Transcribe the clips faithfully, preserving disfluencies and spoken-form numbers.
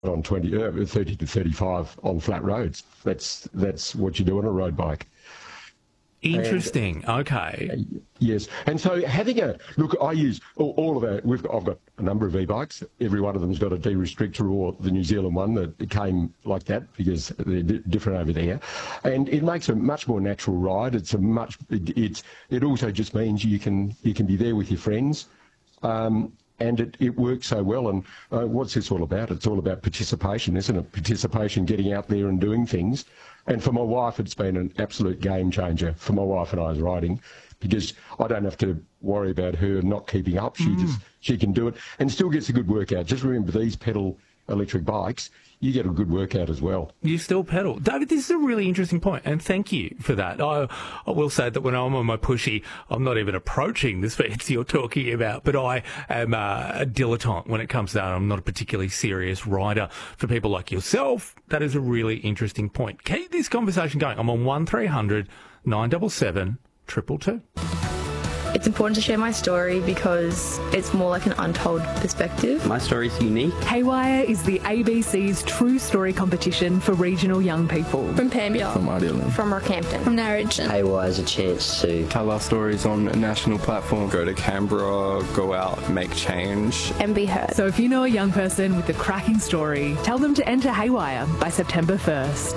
on twenty, uh, thirty to thirty-five on flat roads. That's that's what you do on a road bike. Interesting. And, okay. Uh, yes, and so having a look, I use all, all of our. We've got, I've got a number of e-bikes. Every one of them's got a de-restrictor, or the New Zealand one that came like that because they're di- different over there, and it makes a much more natural ride. It's a much. It, it's. It also just means you can you can be there with your friends. Um, And it, it works so well. And uh, what's this all about? It's all about participation, isn't it? Participation, getting out there and doing things. And for my wife, it's been an absolute game changer for my wife and I's riding, because I don't have to worry about her not keeping up. She mm. just she can do it and still gets a good workout. Just remember, these pedal electric bikes, you get a good workout as well. You still pedal. David, this is a really interesting point, and thank you for that. I, I will say that when I'm on my pushy, I'm not even approaching the speeds you're talking about, but I am uh, a dilettante when it comes to that. I'm not a particularly serious rider. For people like yourself, that is a really interesting point. Keep this conversation going. I'm on one three hundred nine seven seven two two two. It's important to share my story because it's more like an untold perspective. My story is unique. Haywire is the A B C's true story competition for regional young people. From Pambia. From Idealand. From Rockhampton. From Narrogin. Haywire is a chance to tell our stories on a national platform. Go to Canberra, go out, make change. And be heard. So if you know a young person with a cracking story, tell them to enter Haywire by September first.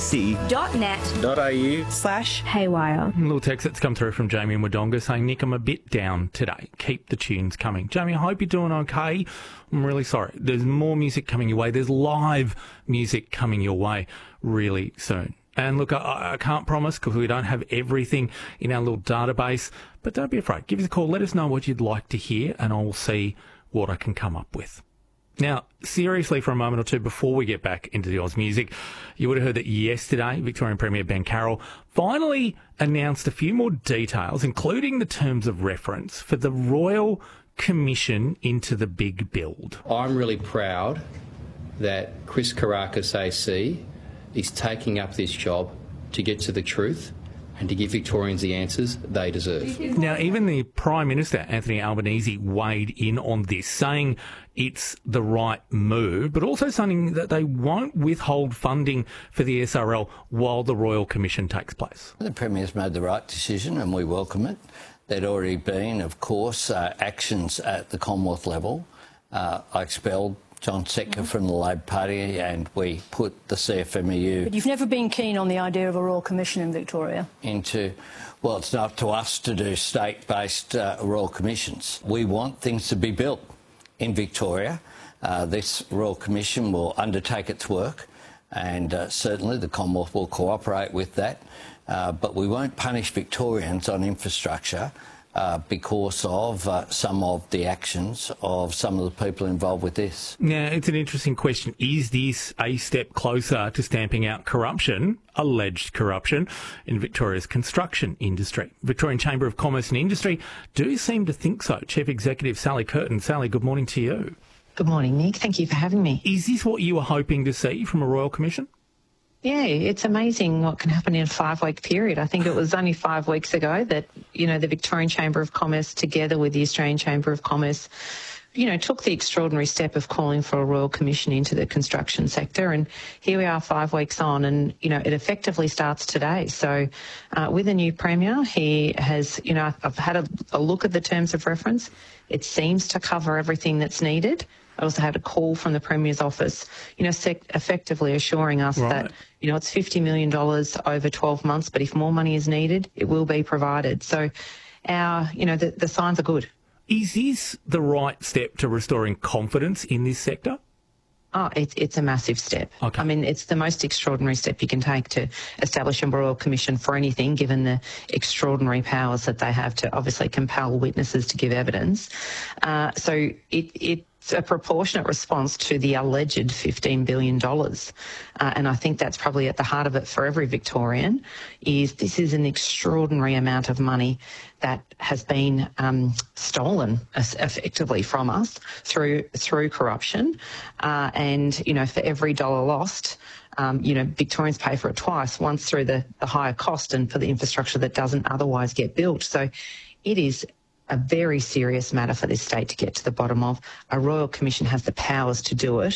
abc.net.au slash Haywire. A little text that's come through from Jamie in Wodonga saying, Nick, I'm a bit down today. Keep the tunes coming. Jamie, I hope you're doing okay. I'm really sorry. There's more music coming your way. There's live music coming your way really soon. And look, I, I can't promise because we don't have everything in our little database, but don't be afraid. Give us a call. Let us know what you'd like to hear and I'll see what I can come up with. Now, seriously, for a moment or two before we get back into the Oz music, you would have heard that yesterday Victorian Premier Ben Carroll finally announced a few more details, including the terms of reference for the Royal Commission into the big build. I'm really proud that Chris Kourakis A C is taking up this job to get to the truth and to give Victorians the answers they deserve. Now, even the Prime Minister, Anthony Albanese, weighed in on this, saying it's the right move, but also saying that they won't withhold funding for the S R L while the Royal Commission takes place. The Premier's made the right decision and we welcome it. There'd already been, of course, uh, actions at the Commonwealth level. Uh, I expelled John Setka mm-hmm. from the Labor Party and we put the C F M E U... But you've never been keen on the idea of a Royal Commission in Victoria? ...into... Well, it's not up to us to do state-based uh, Royal Commissions. We want things to be built in Victoria. Uh, this Royal Commission will undertake its work and uh, certainly the Commonwealth will cooperate with that. Uh, but we won't punish Victorians on infrastructure Uh, because of uh, some of the actions of some of the people involved with this. Now, it's an interesting question. Is this a step closer to stamping out corruption, alleged corruption, in Victoria's construction industry? Victorian Chamber of Commerce and Industry do seem to think so. Chief Executive Sally Curtin. Sally, good morning to you. Good morning, Nick. Thank you for having me. Is this what you were hoping to see from a Royal Commission? Yeah, it's amazing what can happen in a five-week period. I think it was only five weeks ago that, you know, the Victorian Chamber of Commerce, together with the Australian Chamber of Commerce, you know, took the extraordinary step of calling for a Royal Commission into the construction sector. And here we are five weeks on and, you know, it effectively starts today. So uh, with the new Premier, he has, you know, I've had a, a look at the terms of reference. It seems to cover everything that's needed. I also had a call from the Premier's office, you know, sec- effectively assuring us right. that, you know, it's fifty million dollars over twelve months, but if more money is needed, it will be provided. So our, you know, the, the signs are good. Is this the right step to restoring confidence in this sector? Oh, it's, it's a massive step. Okay. I mean, it's the most extraordinary step you can take to establish a Royal Commission for anything, given the extraordinary powers that they have to obviously compel witnesses to give evidence. Uh, so it, it's a proportionate response to the alleged fifteen billion dollars. Uh, and I think that's probably at the heart of it for every Victorian, is this is an extraordinary amount of money that has been um, stolen effectively from us through through corruption. Uh, and, you know, for every dollar lost, um, you know, Victorians pay for it twice, once through the, the higher cost and for the infrastructure that doesn't otherwise get built. So it is a very serious matter for this state to get to the bottom of. A Royal Commission has the powers to do it.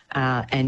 uh, and